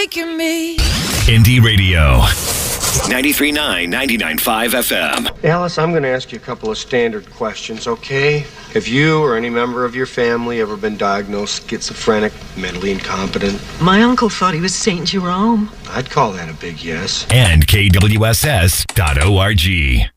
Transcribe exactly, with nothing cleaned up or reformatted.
breaking me. Indie Radio. ninety-three point nine, ninety-nine point five F M. Alice, I'm going to ask you a couple of standard questions, okay? Have you or any member of your family ever been diagnosed schizophrenic, mentally incompetent? My uncle thought he was Saint Jerome. I'd call that a big yes. And K W S S dot org.